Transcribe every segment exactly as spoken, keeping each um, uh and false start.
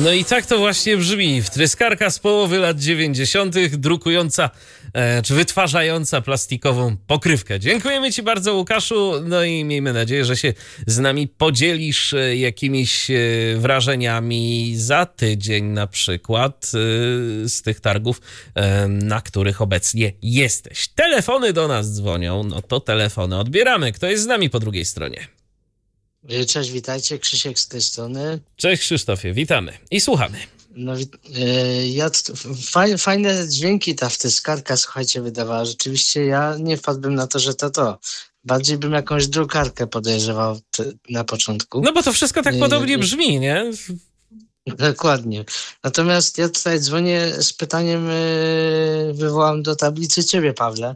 No i tak to właśnie brzmi. Wtryskarka z połowy lat dziewięćdziesiątych, drukująca e, czy wytwarzająca plastikową pokrywkę. Dziękujemy Ci bardzo, Łukaszu, no i miejmy nadzieję, że się z nami podzielisz e, jakimiś e, wrażeniami za tydzień na przykład e, z tych targów, e, na których obecnie jesteś. Telefony do nas dzwonią, no to telefony odbieramy. Kto jest z nami po drugiej stronie? Cześć, witajcie, Krzysiek z tej strony. Cześć Krzysztofie, witamy i słuchamy. No, e, ja, fajne, fajne dźwięki ta wtyskarka, słuchajcie, wydawała. Rzeczywiście ja nie wpadłbym na to, że to to. Bardziej bym jakąś drukarkę podejrzewał na początku. No bo to wszystko tak e, podobnie brzmi, nie? Dokładnie. Natomiast ja tutaj dzwonię z pytaniem, e, wywołam do tablicy ciebie, Pawle.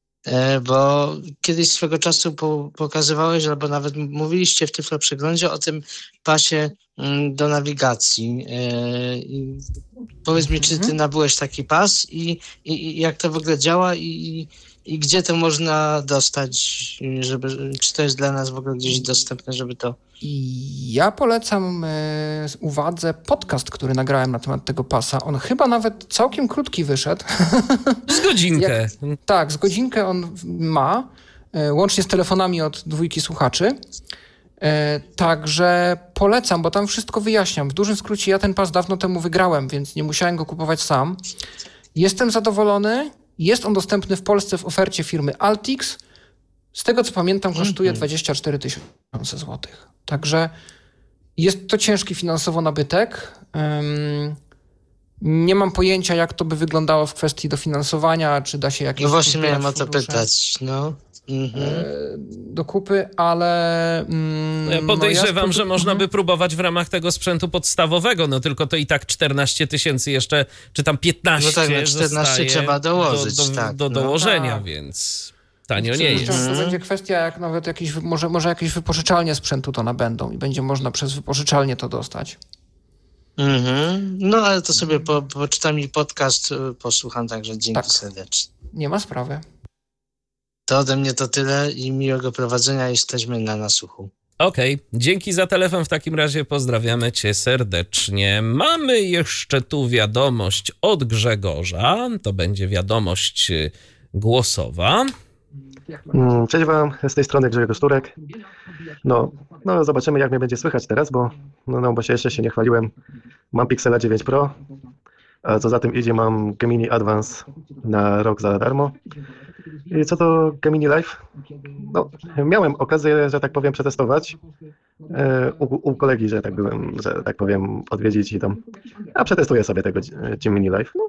Bo kiedyś swego czasu po, pokazywałeś, albo nawet mówiliście w Tyflo Przeglądzie o tym pasie do nawigacji. I powiedz mi, czy ty nabyłeś taki pas i, i, i jak to w ogóle działa i, i gdzie to można dostać, żeby, czy to jest dla nas w ogóle gdzieś dostępne, żeby to... Ja polecam y, uwadze podcast, który nagrałem na temat tego pasa. On chyba nawet całkiem krótki wyszedł. Z godzinkę. Jak, tak, z godzinkę on ma, y, łącznie z telefonami od dwójki słuchaczy. Y, także polecam, bo tam wszystko wyjaśniam. W dużym skrócie ja ten pas dawno temu wygrałem, więc nie musiałem go kupować sam. Jestem zadowolony. Jest on dostępny w Polsce w ofercie firmy Altix. Z tego co pamiętam kosztuje dwadzieścia cztery tysiące złotych. Także jest to ciężki finansowo nabytek. Um, nie mam pojęcia, jak to by wyglądało w kwestii dofinansowania, czy da się jakieś... No właśnie miałem o to pytać, no. Mhm. do kupy, ale... Mm, ja podejrzewam, no ja że można by próbować w ramach tego sprzętu podstawowego, no tylko to i tak czternaście tysięcy jeszcze, czy tam piętnaście no tak, no czternaście trzeba dołożyć, do, do, tak. do no. dołożenia, tak. Więc tanio nie jest. To będzie kwestia, jak nawet jakieś, może, może jakieś wypożyczalnie sprzętu to nabędą i będzie można przez wypożyczalnię to dostać. Mhm. No ale to sobie po, poczytam i podcast posłucham, także dzięki tak. serdecznie. Nie ma sprawy. To ode mnie to tyle i miłego prowadzenia. Jesteśmy na nasłuchu. Okej, okay. Dzięki za telefon w takim razie, pozdrawiamy Cię serdecznie. Mamy jeszcze tu wiadomość od Grzegorza, to będzie wiadomość głosowa. Cześć Wam, z tej strony Grzegorz Turek. No, no zobaczymy jak mnie będzie słychać teraz, bo, no, no, bo się jeszcze się nie chwaliłem. Mam Pixela dziewięć Pro, a co za tym idzie mam Gemini Advance na rok za darmo. I co do Gemini Live, no miałem okazję, że tak powiem, przetestować e, u, u kolegi, że tak byłem, że tak powiem, odwiedzić i tam, a przetestuję sobie tego Gemini Live. No.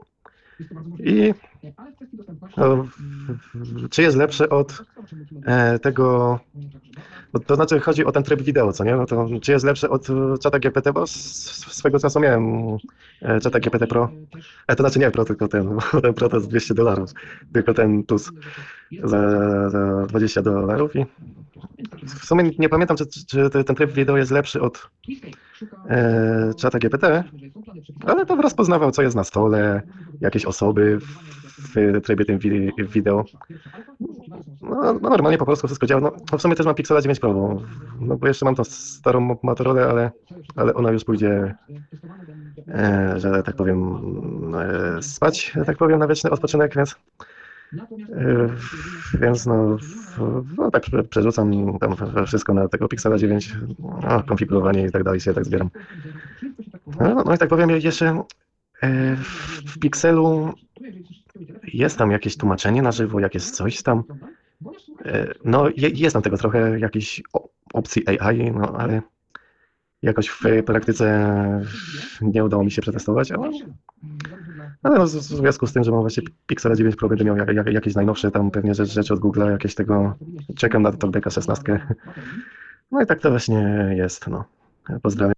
I no, czy jest lepszy od e, tego, to znaczy chodzi o ten tryb wideo, co nie? No to czy jest lepszy od czata G P T, bo swego czasu miałem e, czata G P T Pro, e, to znaczy nie Pro, tylko ten, ten Pro to jest dwieście dolarów, tylko ten Plus za, za dwadzieścia dolarów i w sumie nie pamiętam, czy, czy ten tryb wideo jest lepszy od e, czata G P T, ale to rozpoznawał, co jest na stole, jakieś osoby w trybie tym wideo. No, no normalnie po polsku wszystko działa. No, w sumie też mam Pixela dziewięć Pro, bo, no bo jeszcze mam tą starą Motorolę, ale, ale ona już pójdzie, e, że tak powiem, e, spać, że tak powiem, na wieczny odpoczynek, więc e, więc no, no tak przerzucam tam wszystko na tego Pixela dziewięć, no, konfigurowanie i tak dalej, się tak zbieram. No, no i tak powiem, jeszcze e, w Pixelu jest tam jakieś tłumaczenie na żywo, jakieś coś tam. No jest tam tego trochę, jakiejś opcji A I, no ale jakoś w praktyce nie udało mi się przetestować, ale, ale no, w związku z tym, że mam właśnie Pixela dziewięć Pro, będę miał jak, jak, jakieś najnowsze tam pewnie rzeczy, rzeczy od Google'a, jakieś tego, czekam na Talkbacka szesnaście. No i tak to właśnie jest, no. Pozdrawiam.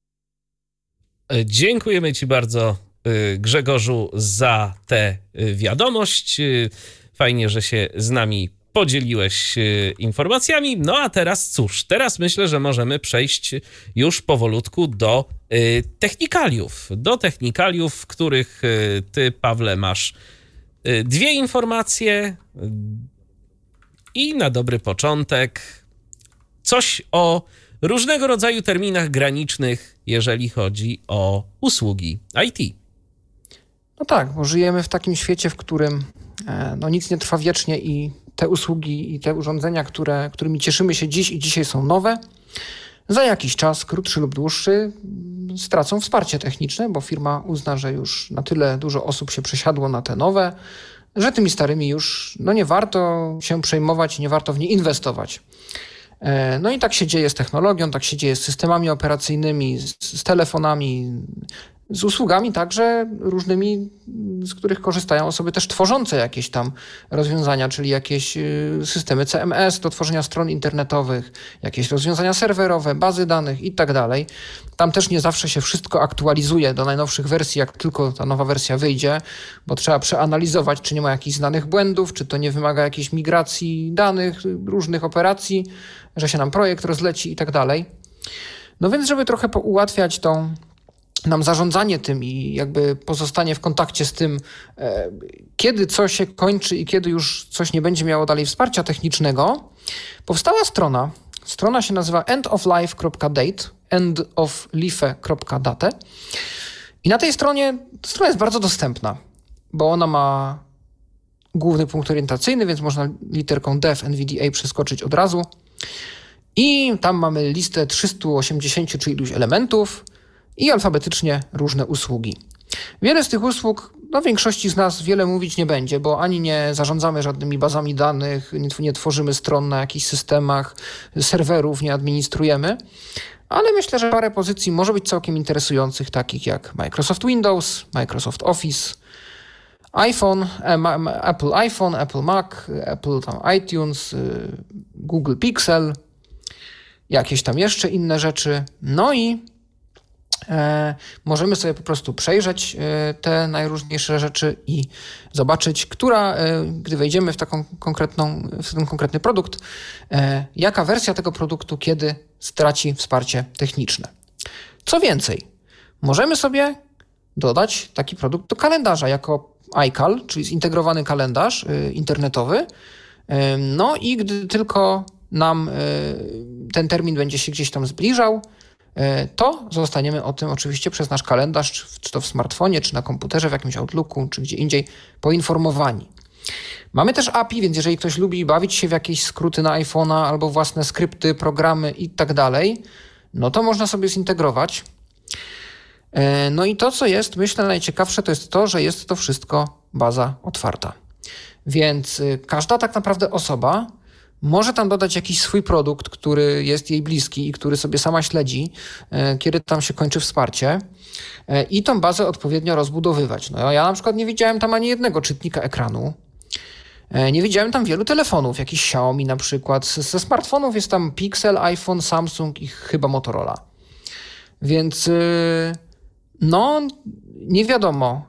Dziękujemy Ci bardzo, Grzegorzu, za tę wiadomość. Fajnie, że się z nami podzieliłeś informacjami. No a teraz cóż, teraz myślę, że możemy przejść już powolutku do technikaliów. Do technikaliów, w których ty, Pawle, masz dwie informacje i na dobry początek coś o różnego rodzaju terminach granicznych, jeżeli chodzi o usługi I T. No tak, bo żyjemy w takim świecie, w którym no, nic nie trwa wiecznie i te usługi i te urządzenia, które, którymi cieszymy się dziś i dzisiaj są nowe, za jakiś czas, krótszy lub dłuższy, stracą wsparcie techniczne, bo firma uzna, że już na tyle dużo osób się przesiadło na te nowe, że tymi starymi już no, nie warto się przejmować, nie warto w nie inwestować. No i tak się dzieje z technologią, tak się dzieje z systemami operacyjnymi, z, z telefonami, z usługami także różnymi, z których korzystają osoby też tworzące jakieś tam rozwiązania, czyli jakieś systemy C M S do tworzenia stron internetowych, jakieś rozwiązania serwerowe, bazy danych i tak dalej. Tam też nie zawsze się wszystko aktualizuje do najnowszych wersji, jak tylko ta nowa wersja wyjdzie, bo trzeba przeanalizować, czy nie ma jakichś znanych błędów, czy to nie wymaga jakiejś migracji danych, różnych operacji, że się nam projekt rozleci i tak dalej. No więc, żeby trochę ułatwiać tą nam zarządzanie tym i jakby pozostanie w kontakcie z tym, e, kiedy co się kończy i kiedy już coś nie będzie miało dalej wsparcia technicznego, powstała strona. Strona się nazywa endoflife kropka date, endoflife kropka date. I na tej stronie, strona jest bardzo dostępna, bo ona ma główny punkt orientacyjny, więc można literką D w N V D A przeskoczyć od razu. I tam mamy listę trzysta osiemdziesiąt czy iluś elementów, i alfabetycznie różne usługi. Wiele z tych usług, no większości z nas wiele mówić nie będzie, bo ani nie zarządzamy żadnymi bazami danych, nie, nie tworzymy stron na jakichś systemach, serwerów nie administrujemy, ale myślę, że parę pozycji może być całkiem interesujących, takich jak Microsoft Windows, Microsoft Office, iPhone, Apple iPhone, Apple Mac, Apple tam iTunes, Google Pixel, jakieś tam jeszcze inne rzeczy, no i E, możemy sobie po prostu przejrzeć e, te najróżniejsze rzeczy i zobaczyć, która, e, gdy wejdziemy w taką konkretną, w ten konkretny produkt, e, jaka wersja tego produktu kiedy straci wsparcie techniczne. Co więcej, możemy sobie dodać taki produkt do kalendarza jako iCal, czyli zintegrowany kalendarz e, internetowy. E, no i gdy tylko nam e, ten termin będzie się gdzieś tam zbliżał, to zostaniemy o tym oczywiście przez nasz kalendarz, czy to w smartfonie, czy na komputerze, w jakimś Outlooku, czy gdzie indziej poinformowani. Mamy też A P I, więc jeżeli ktoś lubi bawić się w jakieś skróty na iPhone'a albo własne skrypty, programy i tak dalej, no to można sobie zintegrować. No i to, co jest, myślę, najciekawsze, to jest to, że jest to wszystko baza otwarta. Więc każda tak naprawdę osoba może tam dodać jakiś swój produkt, który jest jej bliski i który sobie sama śledzi, kiedy tam się kończy wsparcie, i tą bazę odpowiednio rozbudowywać. No ja na przykład nie widziałem tam ani jednego czytnika ekranu. Nie widziałem tam wielu telefonów, jakiś Xiaomi na przykład. Ze smartfonów jest tam Pixel, iPhone, Samsung i chyba Motorola. Więc no nie wiadomo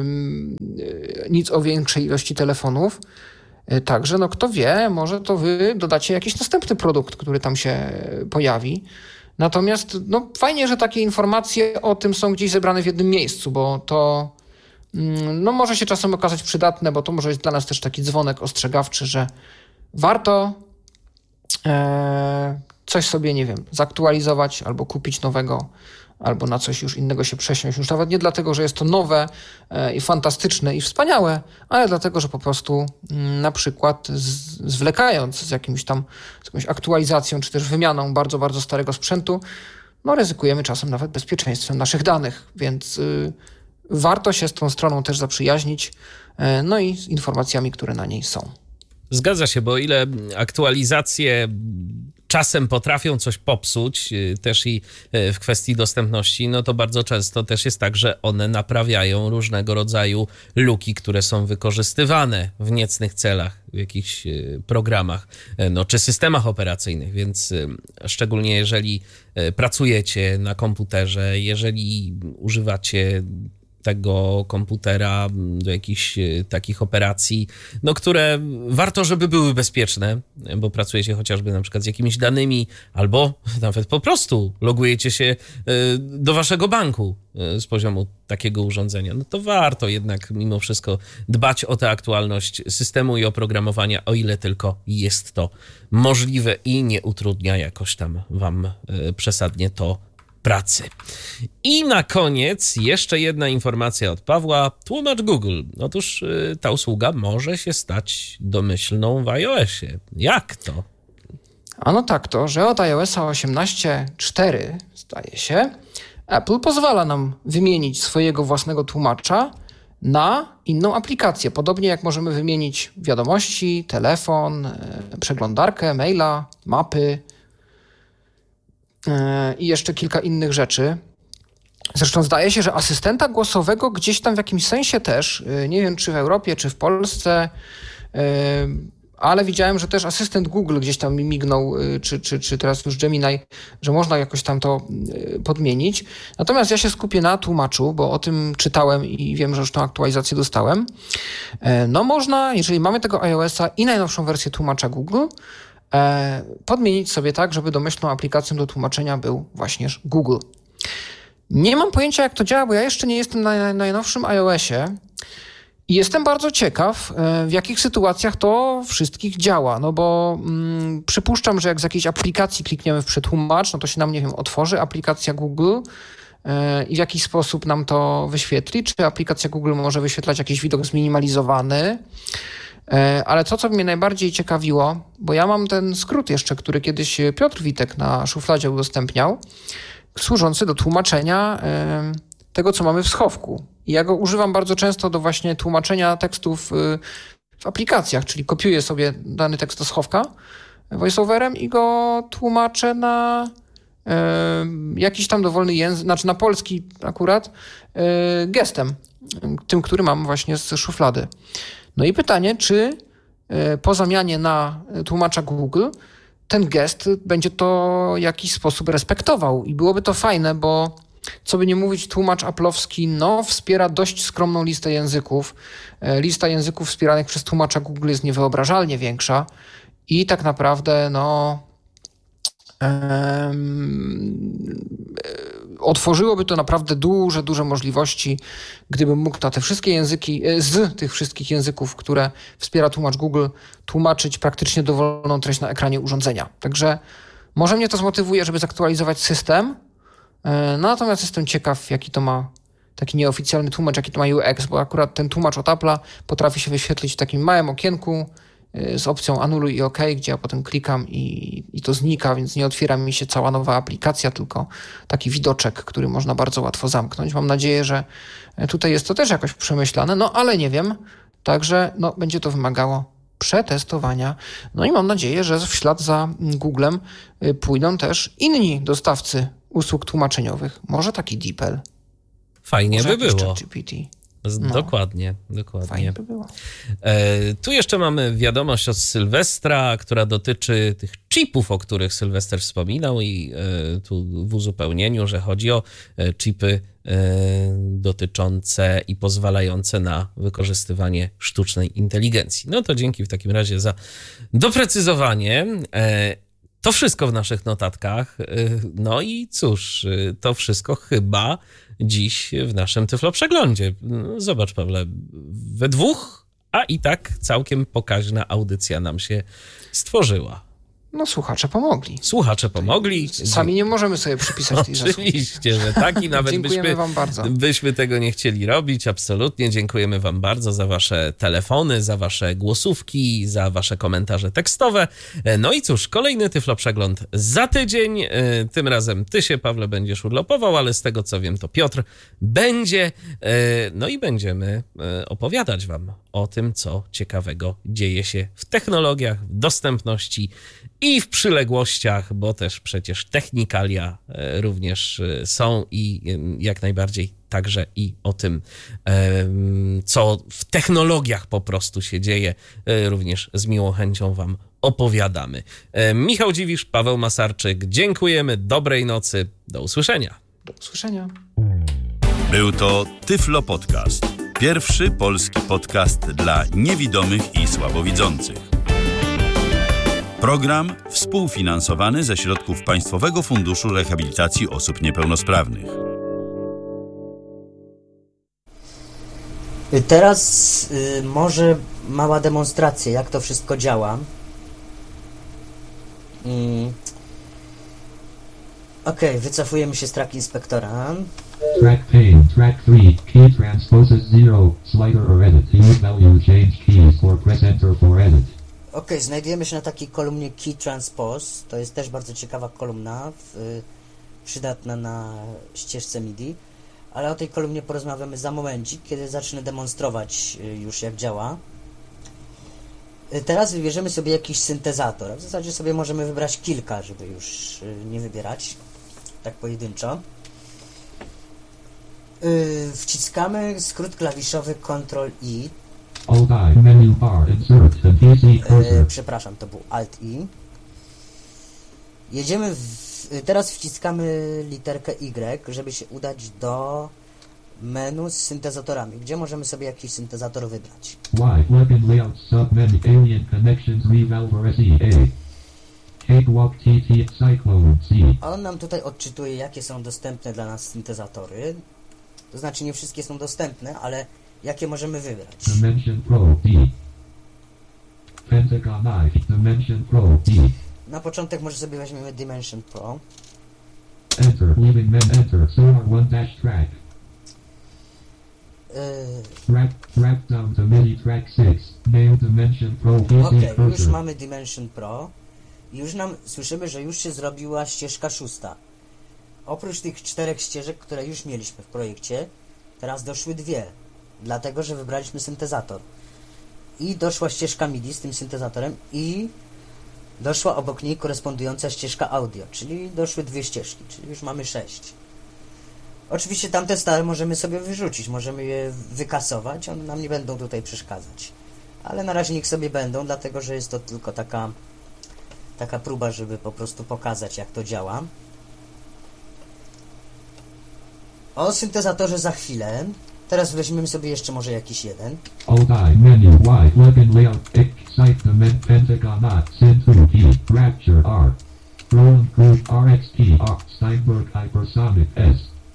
nic o większej ilości telefonów. Także, no kto wie, może to wy dodacie jakiś następny produkt, który tam się pojawi. Natomiast no, fajnie, że takie informacje o tym są gdzieś zebrane w jednym miejscu, bo to no, może się czasem okazać przydatne, bo to może jest dla nas też taki dzwonek ostrzegawczy, że warto e, coś sobie, nie wiem, zaktualizować albo kupić nowego, albo na coś już innego się przesiąść. Już nawet nie dlatego, że jest to nowe i fantastyczne i wspaniałe, ale dlatego, że po prostu na przykład z, zwlekając z jakimś tam, z jakąś aktualizacją, czy też wymianą bardzo, bardzo starego sprzętu, no ryzykujemy czasem nawet bezpieczeństwem naszych danych, więc y, warto się z tą stroną też zaprzyjaźnić, y, no i z informacjami, które na niej są. Zgadza się, bo o ile aktualizacje czasem potrafią coś popsuć, też i w kwestii dostępności, no to bardzo często też jest tak, że one naprawiają różnego rodzaju luki, które są wykorzystywane w niecnych celach, w jakichś programach, no, czy systemach operacyjnych, więc szczególnie jeżeli pracujecie na komputerze, jeżeli używacie tego komputera, do jakichś takich operacji, no, które warto, żeby były bezpieczne, bo pracujecie chociażby na przykład z jakimiś danymi, albo nawet po prostu logujecie się do waszego banku z poziomu takiego urządzenia, no to warto jednak mimo wszystko dbać o tę aktualność systemu i oprogramowania, o ile tylko jest to możliwe i nie utrudnia jakoś tam wam przesadnie to pracy. I na koniec jeszcze jedna informacja od Pawła. Tłumacz Google. Otóż y, ta usługa może się stać domyślną w iOSie. Jak to? Ano tak to, że od iOSa osiemnaście cztery, zdaje się, Apple pozwala nam wymienić swojego własnego tłumacza na inną aplikację. Podobnie jak możemy wymienić wiadomości, telefon, przeglądarkę, maila, mapy i jeszcze kilka innych rzeczy. Zresztą zdaje się, że asystenta głosowego gdzieś tam w jakimś sensie też, nie wiem czy w Europie, czy w Polsce, ale widziałem, że też asystent Google gdzieś tam mi mignął, czy, czy, czy teraz już Gemini, że można jakoś tam to podmienić. Natomiast ja się skupię na tłumaczu, bo o tym czytałem i wiem, że już tą aktualizację dostałem. No można, jeżeli mamy tego iOSa i najnowszą wersję tłumacza Google, podmienić sobie tak, żeby domyślną aplikacją do tłumaczenia był właśnie Google. Nie mam pojęcia, jak to działa, bo ja jeszcze nie jestem na najnowszym iOSie i jestem bardzo ciekaw, w jakich sytuacjach to wszystkich działa, no bo mm, przypuszczam, że jak z jakiejś aplikacji klikniemy w przetłumacz, no to się nam, nie wiem, otworzy aplikacja Google yy, i w jakiś sposób nam to wyświetli, czy aplikacja Google może wyświetlać jakiś widok zminimalizowany. Ale to, co mnie najbardziej ciekawiło, bo ja mam ten skrót jeszcze, który kiedyś Piotr Witek na szufladzie udostępniał, służący do tłumaczenia tego, co mamy w schowku. I ja go używam bardzo często do właśnie tłumaczenia tekstów w aplikacjach, czyli kopiuję sobie dany tekst do schowka voiceoverem i go tłumaczę na jakiś tam dowolny język, znaczy na polski akurat, gestem, tym, który mam właśnie z szuflady. No i pytanie, czy po zamianie na tłumacza Google ten gest będzie to w jakiś sposób respektował i byłoby to fajne, bo co by nie mówić, tłumacz Apple'owski no, wspiera dość skromną listę języków. Lista języków wspieranych przez tłumacza Google jest niewyobrażalnie większa i tak naprawdę no otworzyłoby to naprawdę duże, duże możliwości, gdybym mógł na te wszystkie języki, z tych wszystkich języków, które wspiera tłumacz Google, tłumaczyć praktycznie dowolną treść na ekranie urządzenia. Także może mnie to zmotywuje, żeby zaktualizować system, natomiast jestem ciekaw, jaki to ma taki nieoficjalny tłumacz, jaki to ma U X, bo akurat ten tłumacz od Apple'a potrafi się wyświetlić w takim małym okienku z opcją anuluj i OK, gdzie ja potem klikam i, i to znika, więc nie otwiera mi się cała nowa aplikacja, tylko taki widoczek, który można bardzo łatwo zamknąć. Mam nadzieję, że tutaj jest to też jakoś przemyślane, no ale nie wiem, także no, będzie to wymagało przetestowania. No i mam nadzieję, że w ślad za Googlem pójdą też inni dostawcy usług tłumaczeniowych. Może taki DeepL. Fajnie Może by było. G P T. No. Dokładnie, dokładnie. Fajnie by było. E, tu jeszcze mamy wiadomość od Sylwestra, która dotyczy tych chipów, o których Sylwester wspominał i e, tu w uzupełnieniu, że chodzi o e, chipy e, dotyczące i pozwalające na wykorzystywanie sztucznej inteligencji. No to dzięki w takim razie za doprecyzowanie. E, To wszystko w naszych notatkach. No i cóż, to wszystko chyba dziś w naszym Tyflo Przeglądzie. Zobacz, Pawle, we dwóch, a i tak całkiem pokaźna audycja nam się stworzyła. No słuchacze pomogli. Słuchacze pomogli. Sami nie możemy sobie przypisać tej zasługi. Oczywiście, że tak i nawet Dziękujemy byśmy, wam bardzo. byśmy tego nie chcieli robić. Absolutnie. Dziękujemy wam bardzo za wasze telefony, za wasze głosówki, za wasze komentarze tekstowe. No i cóż, kolejny Tyflo Przegląd za tydzień. Tym razem ty się, Pawle, będziesz urlopował, ale z tego co wiem, to Piotr będzie. No i będziemy opowiadać wam o tym, co ciekawego dzieje się w technologiach, w dostępności i w przyległościach, bo też przecież technikalia również są i jak najbardziej także i o tym, co w technologiach po prostu się dzieje, również z miłą chęcią wam opowiadamy. Michał Dziwisz, Paweł Masarczyk, dziękujemy, dobrej nocy, do usłyszenia. Do usłyszenia. Był to Tyflo Podcast. Pierwszy polski podcast dla niewidomych i słabowidzących. Program współfinansowany ze środków Państwowego Funduszu Rehabilitacji Osób Niepełnosprawnych. Teraz y, może mała demonstracja, jak to wszystko działa. Mm. Ok, wycofujemy się z track inspektora. Track pane, track three, key transposes zero, slider or edit, use value change keys or press enter for edit. Ok, znajdujemy się na takiej kolumnie Key Transpose. To jest też bardzo ciekawa kolumna, w, przydatna na ścieżce M I D I. Ale o tej kolumnie porozmawiamy za momencik, kiedy zacznę demonstrować już, jak działa. Teraz wybierzemy sobie jakiś syntezator. W zasadzie sobie możemy wybrać kilka, żeby już nie wybierać tak pojedynczo. Wciskamy skrót klawiszowy Ctrl I. Alt-I, menu bar, insert, and P C cursor. Przepraszam, to był Alt-I. Jedziemy w, teraz wciskamy literkę Y, żeby się udać do menu z syntezatorami, gdzie możemy sobie jakiś syntezator wybrać. Y, weapon layout submenu, alien connections, revalver S E A. Cakewalk T T, Cyclone C. On nam tutaj odczytuje, jakie są dostępne dla nas syntezatory. To znaczy nie wszystkie są dostępne, ale jakie możemy wybrać. Dimension Pro D. Pentagon I, Dimension Pro D. Na początek może sobie weźmiemy Dimension Pro. Enter, leaving men enter, Sonar one dash track. Yy... Track, track down to MIDI track six, Nail Dimension Pro P C Ok, cursor. już mamy Dimension Pro. I już nam, słyszymy, że już się zrobiła ścieżka szósta. Oprócz tych czterech ścieżek, które już mieliśmy w projekcie, teraz doszły dwie. Dlatego, że wybraliśmy syntezator. I doszła ścieżka M I D I z tym syntezatorem i doszła obok niej korespondująca ścieżka audio, czyli doszły dwie ścieżki, czyli już mamy sześć. Oczywiście tamte stare możemy sobie wyrzucić, możemy je wykasować, one nam nie będą tutaj przeszkadzać. Ale na razie niech sobie będą, dlatego że jest to tylko taka, taka próba, żeby po prostu pokazać, jak to działa. O syntezatorze za chwilę. Teraz weźmiemy sobie jeszcze może jakiś jeden. Alt-I, menu, Y, weapon layout, X, site, dimension, Pentagon I, Syn two E, Rapture R. Roland Group, R X T, R, Steinberg Hypersonic S.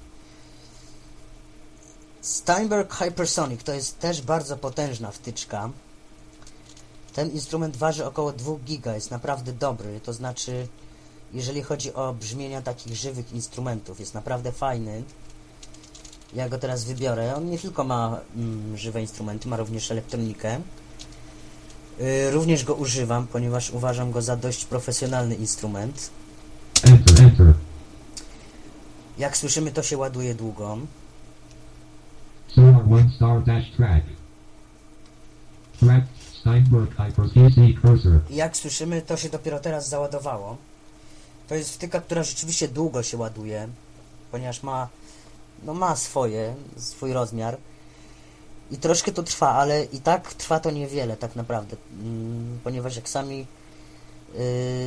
Steinberg Hypersonic to jest też bardzo potężna wtyczka. Ten instrument waży około dwa giga, jest naprawdę dobry, to znaczy jeżeli chodzi o brzmienia takich żywych instrumentów, jest naprawdę fajny. Ja go teraz wybiorę. On nie tylko ma mm, żywe instrumenty, ma również elektronikę. Yy, również go używam, ponieważ uważam go za dość profesjonalny instrument. Enter, enter. Jak słyszymy, to się ładuje długo. Sonar one star dash track. Track, Steinberg Hyper P C cursor. I jak słyszymy, to się dopiero teraz załadowało. To jest wtyka, która rzeczywiście długo się ładuje, ponieważ ma no ma swoje, swój rozmiar i troszkę to trwa, ale i tak trwa to niewiele tak naprawdę, mm, ponieważ jak sami yy,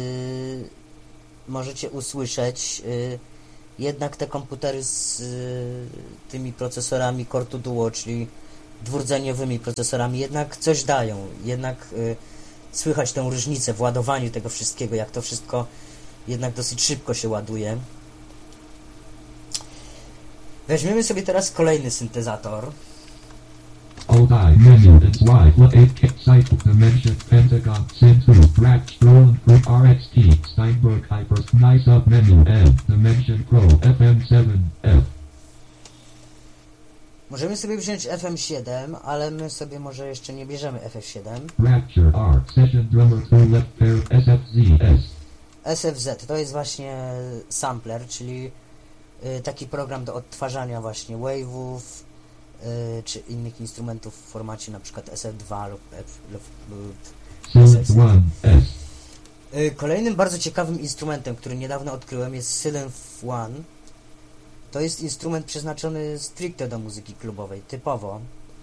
możecie usłyszeć, yy, jednak te komputery z yy, tymi procesorami Core to Duo, czyli dwurdzeniowymi procesorami, jednak coś dają, jednak yy, słychać tę różnicę w ładowaniu tego wszystkiego, jak to wszystko jednak dosyć szybko się ładuje. Weźmiemy sobie teraz kolejny syntezator. Alt-I, menu, and Y, eight, site, dimension, Pentagon, Syn two, Rack, Roland Group, R X T, Steinberg Hyper, Nice Up menu, N, Dimension Pro, F M seven, F. Możemy sobie wziąć F M siedem, ale my sobie może jeszcze nie bierzemy F F siedem. Rapture R, Session Drummer two, Left Pair, S F Z S. S F Z to jest właśnie sampler, czyli y, taki program do odtwarzania właśnie wave'ów y, czy innych instrumentów w formacie na przykład S F dwa lub F, lub, lub Sylph one S. y, Kolejnym bardzo ciekawym instrumentem, który niedawno odkryłem, jest Sylph one. To jest instrument przeznaczony stricte do muzyki klubowej, typowo.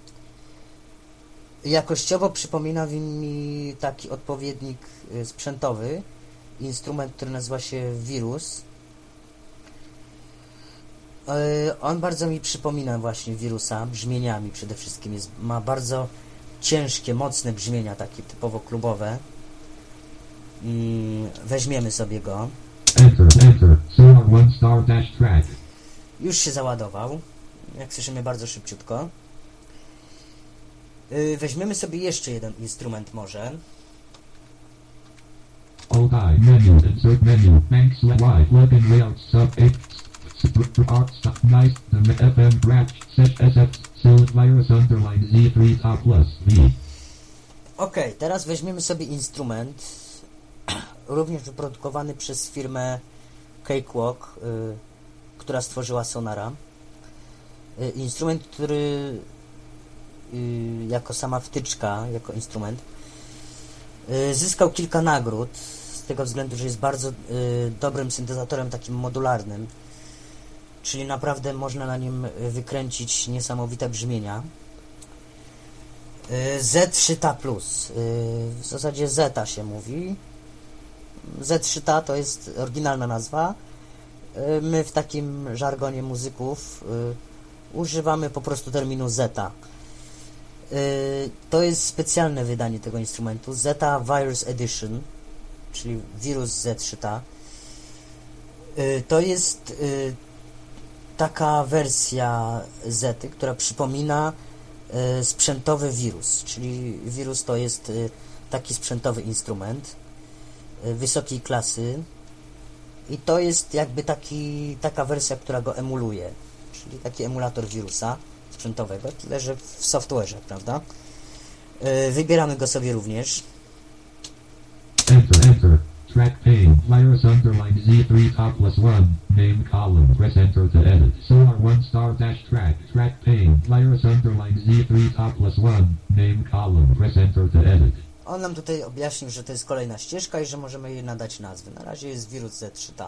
Jakościowo przypomina mi taki odpowiednik y, sprzętowy, instrument, który nazywa się Virus. Yy, on bardzo mi przypomina właśnie wirusa, brzmieniami przede wszystkim. Jest, ma bardzo ciężkie, mocne brzmienia, takie typowo klubowe. Yy, weźmiemy sobie go. Enter, enter, Sonar one star dash track. Już się załadował. Jak słyszymy, bardzo szybciutko. Yy, weźmiemy sobie jeszcze jeden instrument może. Alt I menu, insert menu, banks Y, plugin layout sub eight, art stop nice, the F M branch, set S F, select virus underline Z three top plus V. Ok, teraz weźmiemy sobie instrument, również wyprodukowany przez firmę Cakewalk, y, która stworzyła Sonara. Y, instrument, który y, jako sama wtyczka, jako instrument, y, zyskał kilka nagród, z tego względu, że jest bardzo y, dobrym syntezatorem takim modularnym, czyli naprawdę można na nim wykręcić niesamowite brzmienia. Z trzy T plus, w zasadzie Zeta się mówi. Z trzy T to jest oryginalna nazwa. My w takim żargonie muzyków używamy po prostu terminu Zeta. To jest specjalne wydanie tego instrumentu, Zeta Virus Edition, czyli wirus Z trzy T. To jest taka wersja Zety, która przypomina sprzętowy wirus, czyli wirus to jest taki sprzętowy instrument wysokiej klasy i to jest jakby taki, taka wersja, która go emuluje, czyli taki emulator wirusa sprzętowego, tyle że w software'ze, prawda? Wybieramy go sobie również. Enter, enter, track pane, virus underline Z three top plus one, name column, press enter to edit. Sonar one star dash track, track pane, virus underline Z three top plus one, name column, press enter to edit. On nam tutaj objaśnił, że to jest kolejna ścieżka i że możemy jej nadać nazwy. Na razie jest wirus Z trzy T.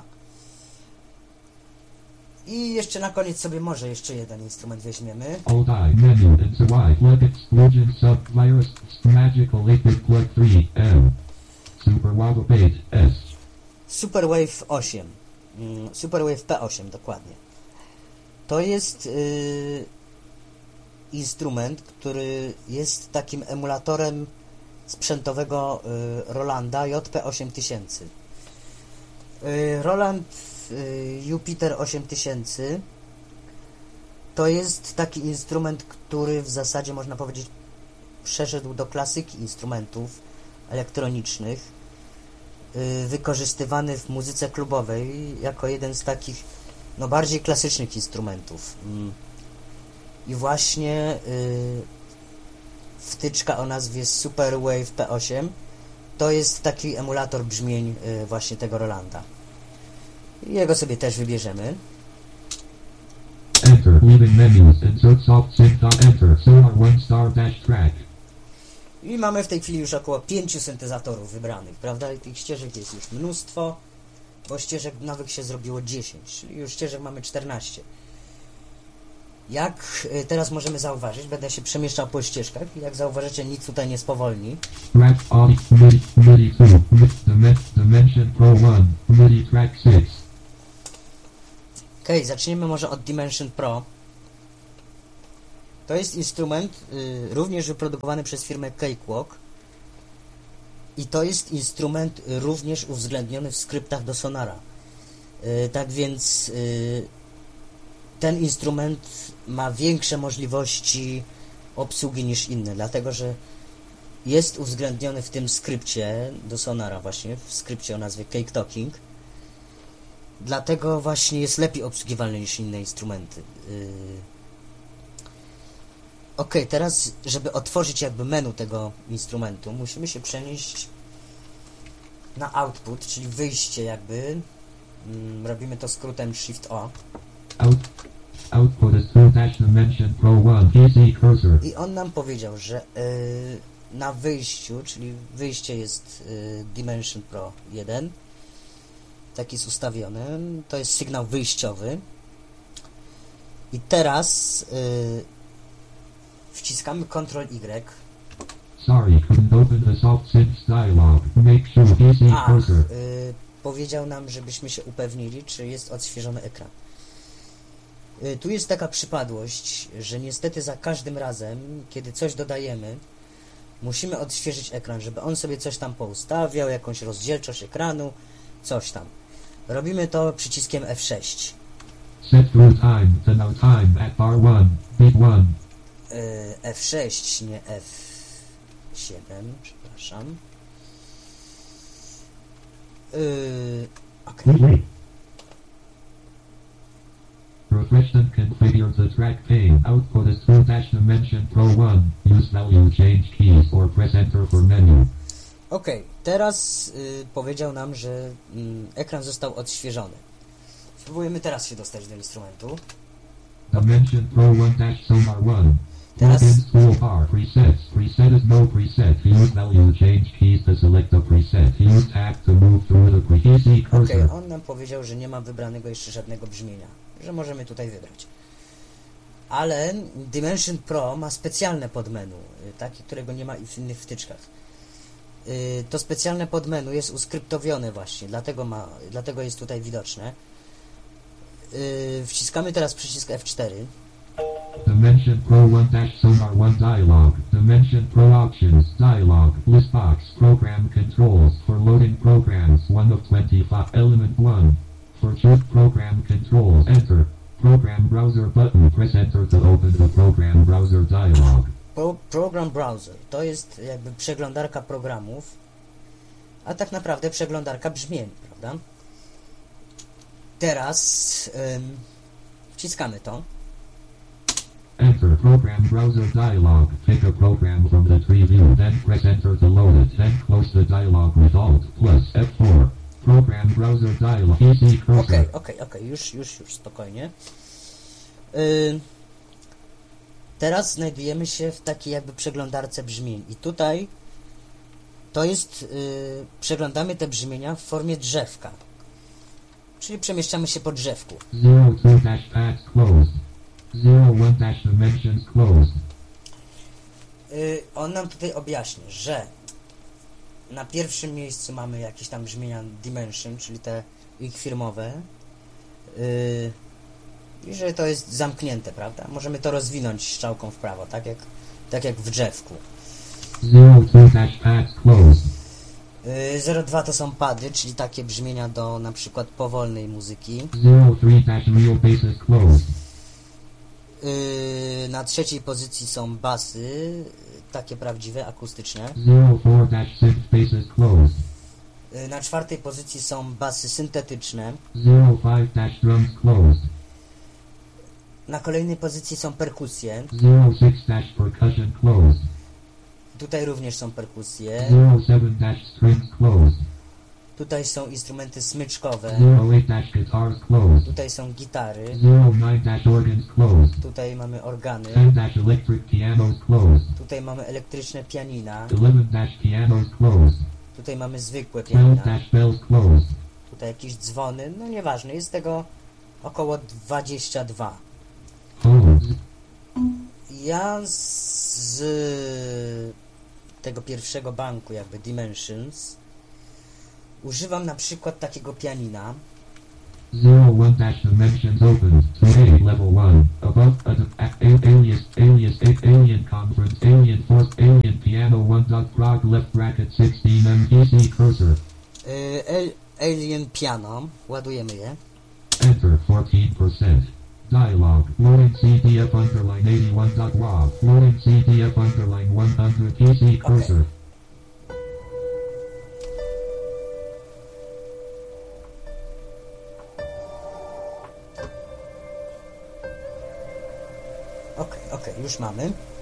I jeszcze na koniec sobie może jeszcze jeden instrument weźmiemy. Alt I menu into Y plug explosion sub virus magical liquid plug three M. Superwave eight S. Superwave osiem. Superwave P osiem dokładnie. To jest yy, instrument, który jest takim emulatorem sprzętowego yy, Rolanda J P osiem tysięcy. Yy, Roland yy, Jupiter osiem tysięcy to jest taki instrument, który w zasadzie można powiedzieć przeszedł do klasyki instrumentów elektronicznych, yy, wykorzystywany w muzyce klubowej jako jeden z takich no, bardziej klasycznych instrumentów. Yy. I właśnie yy, wtyczka o nazwie Superwave P osiem to jest taki emulator brzmień yy, właśnie tego Rolanda. I jego sobie też wybierzemy. Enter, leaving menus, insert soft synth dot enter, sonar one star dash track. I mamy w tej chwili już około pięciu syntezatorów wybranych, prawda? I tych ścieżek jest już mnóstwo, bo ścieżek nowych się zrobiło dziesięć, czyli już ścieżek mamy czternaście. Jak y, teraz możemy zauważyć, będę się przemieszczał po ścieżkach i jak zauważycie, nic tutaj nie spowolni. Track off, MIDI, MIDI two, Dimen Dimension Pro one, MIDI track six. Ok, zaczniemy może od Dimension Pro. To jest instrument y, również wyprodukowany przez firmę Cakewalk i to jest instrument y, również uwzględniony w skryptach do Sonara. Y, tak więc y, ten instrument ma większe możliwości obsługi niż inne, dlatego że jest uwzględniony w tym skrypcie do Sonara właśnie, w skrypcie o nazwie Cake Talking. Dlatego właśnie jest lepiej obsługiwalny niż inne instrumenty. Yy... Ok, teraz żeby otworzyć jakby menu tego instrumentu, musimy się przenieść na output, czyli wyjście jakby. Yy, robimy to skrótem Shift O. Out, output is two dash Dimension Pro one, P C cursor. I on nam powiedział, że yy, na wyjściu, czyli wyjście jest yy, Dimension Pro jeden. Tak jest ustawiony. To jest sygnał wyjściowy. I teraz yy, wciskamy kontrol Y. Sorry, couldn't open the soft synth dialog. Make sure P C Ach, cursor. yy, powiedział nam, żebyśmy się upewnili, czy jest odświeżony ekran. Y, Tu jest taka przypadłość, że niestety za każdym razem, kiedy coś dodajemy, musimy odświeżyć ekran, żeby on sobie coś tam poustawiał, jakąś rozdzielczość ekranu, coś tam. Robimy to przyciskiem F sześć. Set through time to now time at bar one, beat one. Y, F sześć, nie F siedem, przepraszam. Yy, okej. Refresh and configure the track pane. Output is through dash dimension pro one. Use value change keys or press enter for menu. Okej, teraz y, powiedział nam, że y, ekran został odświeżony. Spróbujemy teraz się dostać do instrumentu. Dimension pro one dash somar one. Teraz- Plugin tool bar presets. Preset is no preset. Use value change keys to select a preset. Use tab to move through the pre- P C Okej, cursor. on nam powiedział, że nie ma wybranego jeszcze żadnego brzmienia, że możemy tutaj wybrać. Ale Dimension Pro ma specjalne podmenu, y, takie, którego nie ma i w innych wtyczkach. Y, To specjalne podmenu jest uskryptowione właśnie, dlatego, ma, dlatego jest tutaj widoczne. Y, Wciskamy teraz przycisk F cztery. Dimension Pro one dash somar one dialog. Dimension Pro options dialog. List box program controls for loading programs one of twenty-five. Element one. For choose program controls enter. Program browser button press enter to open the program browser dialog. Pro, Program Browser to jest jakby przeglądarka programów, a tak naprawdę przeglądarka brzmień, prawda? Teraz ym, wciskamy to. Enter program browser dialog. Pick a program from the tree view, then press enter to load it, then close the dialog with Alt plus F four. Program browser dialog. P C cursor. Okej, okej, okej, już, już, już, spokojnie. Yy, teraz znajdujemy się w takiej jakby przeglądarce brzmień i tutaj to jest, yy, przeglądamy te brzmienia w formie drzewka, czyli przemieszczamy się po drzewku. zero two dash paths closed. zero one dash dimensions closed. Yy, on nam tutaj objaśni, że na pierwszym miejscu mamy jakieś tam brzmienia Dimension, czyli te ich firmowe, yy, i że to jest zamknięte, prawda? Możemy to rozwinąć strzałką w prawo, tak jak, tak jak w drzewku. zero two dash paths closed. Yy, zero dwa to są pady, czyli takie brzmienia do na przykład powolnej muzyki. zero three dash real basses closed. Yy, na trzeciej pozycji są basy, takie prawdziwe, akustyczne. zero four dash synth basses closed. Yy, na czwartej pozycji są basy syntetyczne. zero five dash drums closed. Na kolejnej pozycji są perkusje. zero six dash percussion closed. Tutaj również są perkusje. zero seven dash strings closed. Tutaj są instrumenty smyczkowe. zero eight dash guitars closed. Tutaj są gitary. zero nine dash organs closed. Tutaj mamy organy. ten dash electric pianos closed. Tutaj mamy elektryczne pianina. eleven dash pianos closed. Tutaj mamy zwykłe twelve pianina. dash bells closed. Tutaj jakieś dzwony. No nieważne, jest tego około dwadzieścia dwa. Closed. Ja z tego pierwszego banku, jakby Dimensions, używam na przykład takiego pianina. zero one dash dimensions opened. to A level one. Above a, a, a alias alias a, alien conference alien force alien piano one dot prog left bracket sixteen M P C cursor. Yy, El- Alien Piano. Ładujemy je. Enter fourteen percent. Dialog. Loading C D F underline eighty-one dot W A V. Loading C D F underline one hundred P C cursor. Okej, okej, już mamy.